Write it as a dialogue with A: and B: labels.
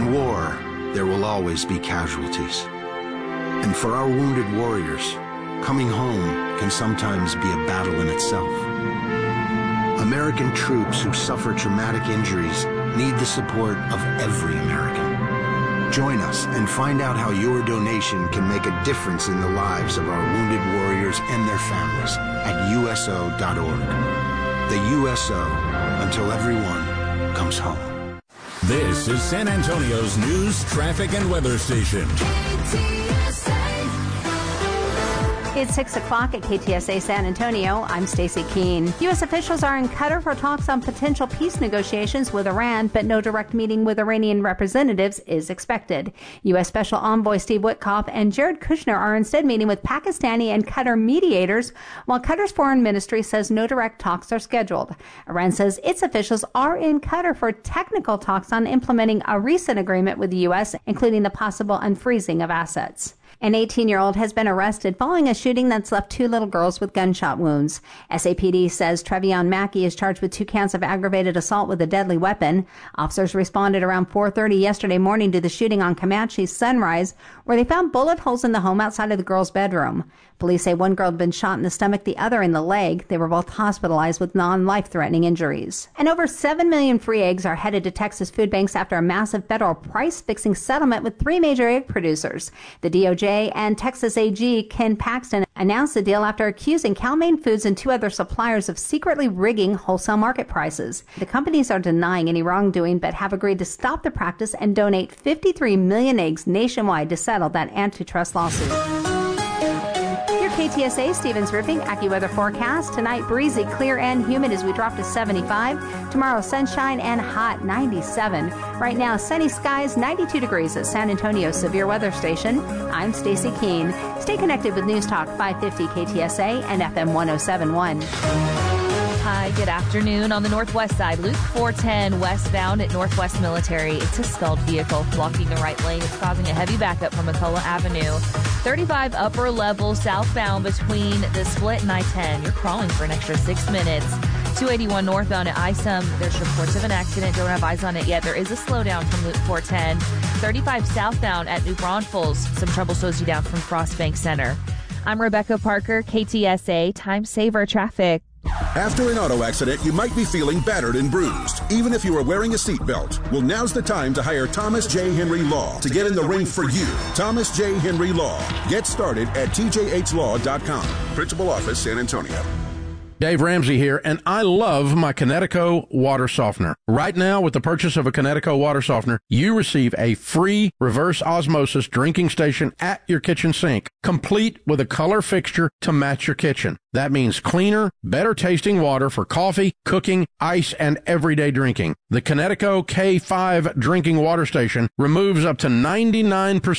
A: In war, there will always be casualties. And for our wounded warriors, coming home can sometimes be a battle in itself. American troops who suffer traumatic injuries need the support of every American. Join us and find out how your donation can make a difference in the lives of our wounded warriors and their families at USO.org. The USO, until everyone comes home.
B: This is San Antonio's news, traffic, and weather station.
C: It's 6 o'clock at KTSA San Antonio. I'm Stacey Keene. U.S. officials are in Qatar for talks on potential peace negotiations with Iran, but no direct meeting with Iranian representatives is expected. U.S. Special Envoy Steve Witkoff and Jared Kushner are instead meeting with Pakistani and Qatar mediators, while Qatar's foreign ministry says no direct talks are scheduled. Iran says its officials are in Qatar for technical talks on implementing a recent agreement with the U.S., including the possible unfreezing of assets. An 18-year-old has been arrested following a shooting that's left 2 little girls with gunshot wounds. SAPD says Trevion Mackey is charged with 2 counts of aggravated assault with a deadly weapon. Officers responded around 4:30 yesterday morning to the shooting on Comanche Sunrise, where they found bullet holes in the home outside of the girls' bedroom. Police say one girl had been shot in the stomach, the other in the leg. They were both hospitalized with non-life-threatening injuries. And over 7 million free eggs are headed to Texas food banks after a massive federal price-fixing settlement with 3 major egg producers. The DOJ and Texas AG Ken Paxton announced the deal after accusing Cal-Maine Foods and 2 other suppliers of secretly rigging wholesale market prices. The companies are denying any wrongdoing, but have agreed to stop the practice and donate 53 million eggs nationwide to settle that antitrust lawsuit. KTSA Stevens Roofing AccuWeather forecast. Tonight, breezy, clear, and humid as we drop to 75. Tomorrow, sunshine and hot, 97. Right now, sunny skies, 92 degrees at San Antonio Severe Weather Station. I'm Stacey Keene. Stay connected with News Talk 550 KTSA and FM 1071.
D: Hi, good afternoon. On the northwest side, Loop 410 westbound at Northwest Military. It's a stalled vehicle blocking the right lane. It's causing a heavy backup from McCullough Avenue. 35 upper level southbound between the split and I-10. You're crawling for an extra 6 minutes. 281 northbound at ISOM. There's reports of an accident. Don't have eyes on it yet. There is a slowdown from Loop 410. 35 southbound at New Braunfels. Some trouble slows you down from Frostbank Center. I'm Rebecca Parker, KTSA Time Saver Traffic.
E: After an auto accident, you might be feeling battered and bruised, even if you are wearing a seatbelt. Well, now's the time to hire Thomas J. Henry Law to get in the ring for you. Thomas J. Henry Law. Get started at tjhlaw.com. Principal Office, San Antonio.
F: Dave Ramsey here, and I love my Connecticut water softener. Right now, with the purchase of a Connecticut water softener, you receive a free reverse osmosis drinking station at your kitchen sink, complete with a color fixture to match your kitchen. That means cleaner, better tasting water for coffee, cooking, ice, and everyday drinking. The Connecticut K5 drinking water station removes up to 99%